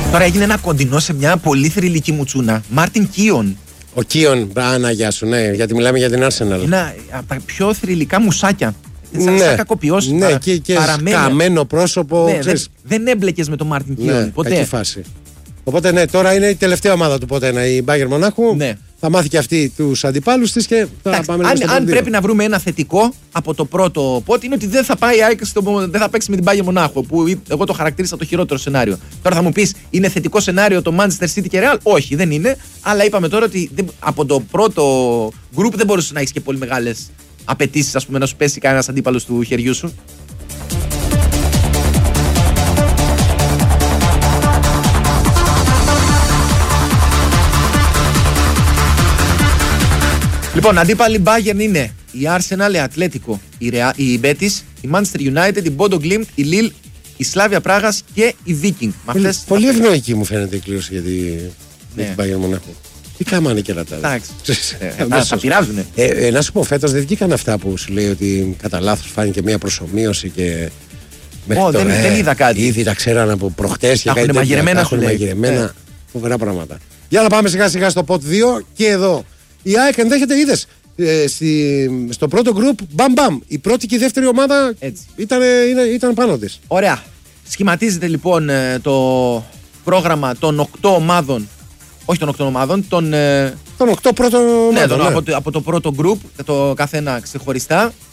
Τώρα έγινε ένα κοντινό σε μια πολύ θρυλική μουτσούνα. Μάρτιν Κίον. Ο Κίον, Άννα, σου, ναι, γιατί μιλάμε για την Arsenal. Ένα από τα πιο θρυλικά μουσάκια. Σαν κακοποιός. Ναι, και καμένο πρόσωπο. Ναι, δεν έμπλεκες με τον Μάρτιν Κίον ποτέ. Κακή φάση. Οπότε ναι, τώρα είναι η τελευταία ομάδα του ποτέ, η Bayern Μονάχου. Ναι. Θα μάθει και αυτή τους αντιπάλους της και θα πάμε αν πρέπει να βρούμε ένα θετικό από το πρώτο πόντ, είναι ότι δεν θα πάει δεν θα παίξει με την Bayern Μονάχου, που εγώ το χαρακτήρισα το χειρότερο σενάριο. Τώρα θα μου πεις, είναι θετικό σενάριο το Manchester City και Real? Όχι, δεν είναι. Αλλά είπαμε τώρα ότι από το πρώτο group δεν μπορούσε να έχει και πολύ μεγάλες απαιτήσεις, ας πούμε, να σου πέσει κανένας αντίπαλος του χεριού σου. Λοιπόν, αντίπαλοι Bayern είναι η Arsenal, η Atletico, η Betis, η Manchester United, η Bodo Glimt, η Lille, η Slavia Πράγας και η Viking. Πολύ ευνοϊκή μου φαίνεται η κλήρωση για την Bayern Μονάχου. Τι κάμανε και ρατάδε. Εντάξει. Θα πειράζουνε. Να σου πω, φέτος δεν βγήκαν αυτά που σου λέει ότι κατά λάθος φάνηκε μια προσομοίωση και. Δεν είδα κάτι. Ήδη τα ξέραν από προχτές και κάτι τέτοια. Τα έχουν μαγειρεμένα. Φοβερά πράγματα. Για να πάμε σιγά σιγά στο pot 2 και εδώ. Η ΑΕΚ ενδέχεται, είδες, στο πρώτο γκρουπ, μπαμ. Η πρώτη και η δεύτερη ομάδα ήταν πάνω της. Ωραία. Σχηματίζεται λοιπόν το πρόγραμμα των 8 ομάδων. Όχι των 8 ομάδων, των 8 πρώτων ομάδων. Από το πρώτο γκρουπ, το καθένα ξεχωριστά.